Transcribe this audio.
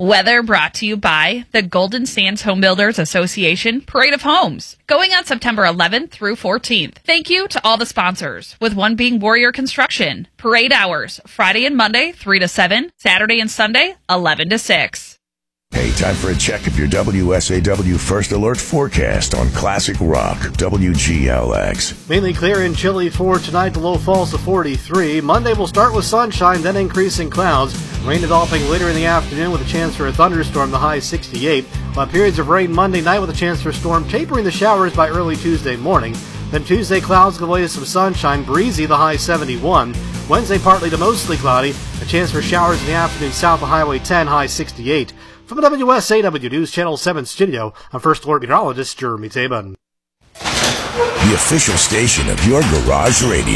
Weather brought to you by the Golden Sands Home Builders Association Parade of Homes, going on September 11th through 14th. Thank you to all the sponsors, with one being Warrior Construction. Parade hours, Friday and Monday, 3 to 7, Saturday and Sunday, 11 to 6. Hey, time for a check of your WSAW First Alert forecast on Classic Rock, WGLX. Mainly clear and chilly for tonight. The low falls to 43. Monday will start with sunshine, then increasing clouds. Rain developing later in the afternoon with a chance for a thunderstorm, the high 68. While periods of rain Monday night with a chance for a storm, tapering the showers by early Tuesday morning. Then Tuesday, clouds give way to some sunshine, breezy, the high 71. Wednesday, partly to mostly cloudy. A chance for showers in the afternoon south of Highway 10, high 68. From the WSAW News Channel 7 studio, I'm First Alert Meteorologist Jeremy Tabin. The official station of your garage radio.